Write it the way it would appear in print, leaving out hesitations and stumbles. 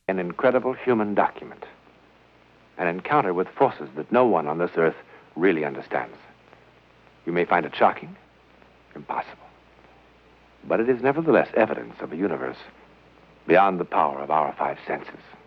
An incredible human document. An encounter with forces that no one on this earth really understands. You may find it shocking, impossible. But it is nevertheless evidence of a universe beyond the power of our five senses.